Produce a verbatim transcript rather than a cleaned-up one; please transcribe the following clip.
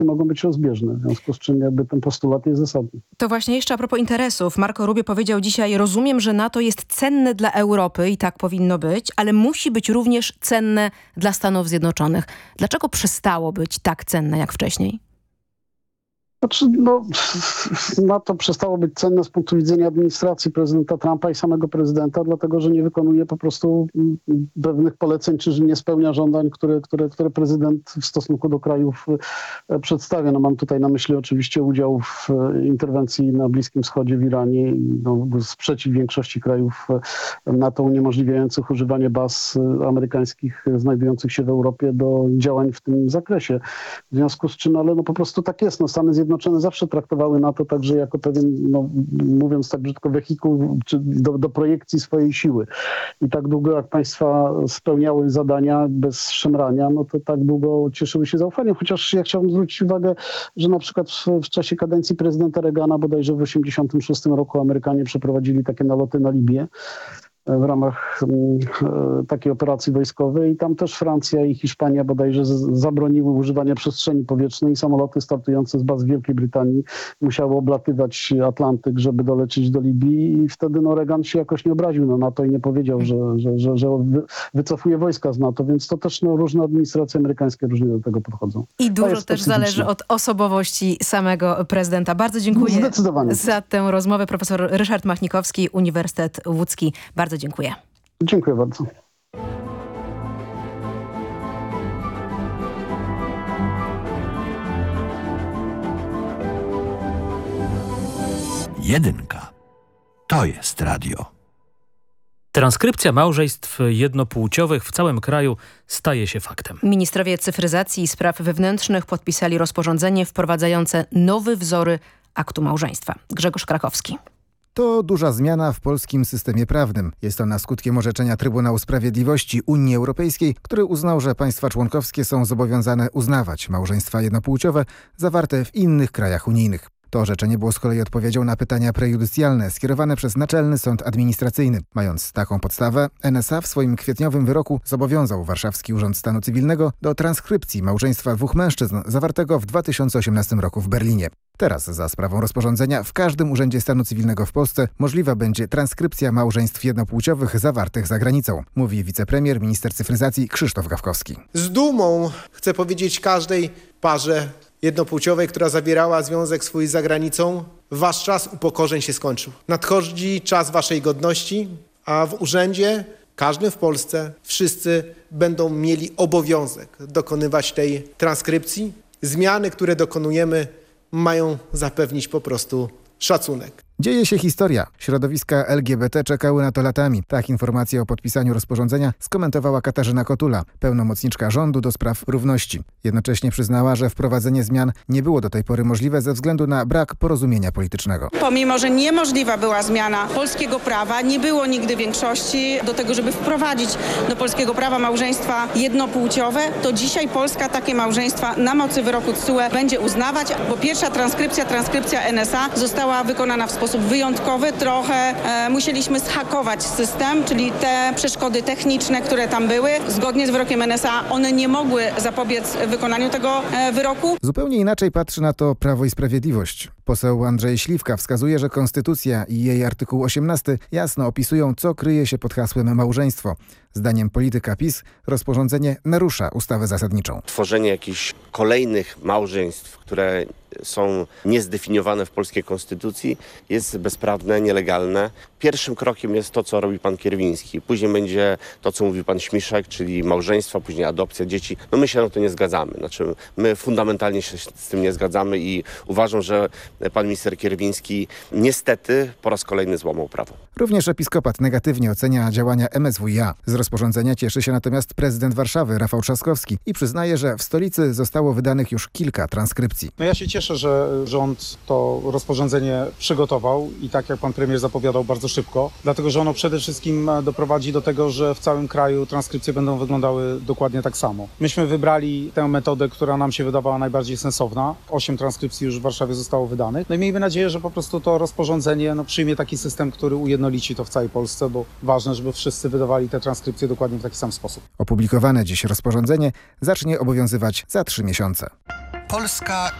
mogą być rozbieżne, w związku z czym jakby ten postulat jest zasadny. To właśnie jeszcze a propos interesów. Marco Rubio powiedział dzisiaj: rozumiem, że NATO jest cenne dla Europy i tak powinno być, ale musi być również cenne dla Stanów Zjednoczonych. Dlaczego przestało być tak cenne jak wcześniej? Znaczy, no, NATO przestało być cenne z punktu widzenia administracji prezydenta Trumpa i samego prezydenta, dlatego że nie wykonuje po prostu pewnych poleceń, czy że nie spełnia żądań, które, które, które prezydent w stosunku do krajów przedstawia. No, mam tutaj na myśli oczywiście udział w interwencji na Bliskim Wschodzie, w Iranie i no, sprzeciw większości krajów NATO uniemożliwiających używanie baz amerykańskich znajdujących się w Europie do działań w tym zakresie. W związku z czym, ale no po prostu tak jest. No, Stany Zjednoczone Zjednoczone zawsze traktowały NATO także jako pewien, no, mówiąc tak brzydko, wehikuł czy do, do projekcji swojej siły. I tak długo jak państwa spełniały zadania bez szemrania, no to tak długo cieszyły się zaufaniem. Chociaż ja chciałbym zwrócić uwagę, że na przykład w, w czasie kadencji prezydenta Reagana bodajże w osiemdziesiątym szóstym roku Amerykanie przeprowadzili takie naloty na Libię w ramach e, takiej operacji wojskowej i tam też Francja i Hiszpania bodajże z, zabroniły używania przestrzeni powietrznej i samoloty startujące z baz Wielkiej Brytanii musiały oblatywać Atlantyk, żeby dolecieć do Libii i wtedy no, Reagan się jakoś nie obraził na NATO i nie powiedział, że, że, że, że wycofuje wojska z NATO, więc to też no, różne administracje amerykańskie różnie do tego podchodzą. I dużo też zależy od osobowości samego prezydenta. Bardzo dziękuję Zdecydowanie. za tę rozmowę. Profesor Ryszard Machnikowski, Uniwersytet Łódzki. Bardzo dziękuję. Dziękuję bardzo. Jedynka. To jest radio. Transkrypcja małżeństw jednopłciowych w całym kraju staje się faktem. Ministrowie cyfryzacji i spraw wewnętrznych podpisali rozporządzenie wprowadzające nowe wzory aktu małżeństwa. Grzegorz Krakowski. To duża zmiana w polskim systemie prawnym. Jest ona skutkiem orzeczenia Trybunału Sprawiedliwości Unii Europejskiej, który uznał, że państwa członkowskie są zobowiązane uznawać małżeństwa jednopłciowe zawarte w innych krajach unijnych. To orzeczenie było z kolei odpowiedzią na pytania prejudycjalne skierowane przez Naczelny Sąd Administracyjny. Mając taką podstawę, N S A w swoim kwietniowym wyroku zobowiązał Warszawski Urząd Stanu Cywilnego do transkrypcji małżeństwa dwóch mężczyzn zawartego w dwa tysiące osiemnastym roku w Berlinie. Teraz za sprawą rozporządzenia w każdym Urzędzie Stanu Cywilnego w Polsce możliwa będzie transkrypcja małżeństw jednopłciowych zawartych za granicą, mówi wicepremier, minister cyfryzacji Krzysztof Gawkowski. Z dumą chcę powiedzieć każdej parze jednopłciowej, która zawierała związek swój za granicą: wasz czas upokorzeń się skończył. Nadchodzi czas waszej godności, a w urzędzie każdym w Polsce wszyscy będą mieli obowiązek dokonywać tej transkrypcji. Zmiany, które dokonujemy, mają zapewnić po prostu szacunek. Dzieje się historia. Środowiska L G B T czekały na to latami. Tak informację o podpisaniu rozporządzenia skomentowała Katarzyna Kotula, pełnomocniczka rządu do spraw równości. Jednocześnie przyznała, że wprowadzenie zmian nie było do tej pory możliwe ze względu na brak porozumienia politycznego. Pomimo, że niemożliwa była zmiana polskiego prawa, nie było nigdy większości do tego, żeby wprowadzić do polskiego prawa małżeństwa jednopłciowe, to dzisiaj Polska takie małżeństwa na mocy wyroku T S U E będzie uznawać, bo pierwsza transkrypcja, transkrypcja N S A została wykonana w sposób wyjątkowy. Trochę e, musieliśmy zhakować system, czyli te przeszkody techniczne, które tam były. Zgodnie z wyrokiem N S A one nie mogły zapobiec wykonaniu tego e, wyroku. Zupełnie inaczej patrzy na to Prawo i Sprawiedliwość. Poseł Andrzej Śliwka wskazuje, że Konstytucja i jej artykuł osiemnasty jasno opisują, co kryje się pod hasłem małżeństwo. Zdaniem polityka PiS rozporządzenie narusza ustawę zasadniczą. Tworzenie jakichś kolejnych małżeństw, które są niezdefiniowane w polskiej konstytucji, jest bezprawne, nielegalne. Pierwszym krokiem jest to, co robi pan Kierwiński. Później będzie to, co mówi pan Śmiszek, czyli małżeństwa, później adopcja dzieci. No my się na to nie zgadzamy. Znaczy, my fundamentalnie się z tym nie zgadzamy i uważam, że pan minister Kierwiński niestety po raz kolejny złamał prawo. Również episkopat negatywnie ocenia działania M S W i A. Z rozporządzenia cieszy się natomiast prezydent Warszawy Rafał Trzaskowski i przyznaje, że w stolicy zostało wydanych już kilka transkrypcji. No ja się cieszę, że rząd to rozporządzenie przygotował i tak jak pan premier zapowiadał, bardzo szybko, dlatego że ono przede wszystkim doprowadzi do tego, że w całym kraju transkrypcje będą wyglądały dokładnie tak samo. Myśmy wybrali tę metodę, która nam się wydawała najbardziej sensowna. Osiem transkrypcji już w Warszawie zostało wydanych. No i miejmy nadzieję, że po prostu to rozporządzenie no, przyjmie taki system, który ujednolici to w całej Polsce, bo ważne, żeby wszyscy wydawali te transkrypcje dokładnie w taki sam sposób. Opublikowane dziś rozporządzenie zacznie obowiązywać za trzy miesiące. Polska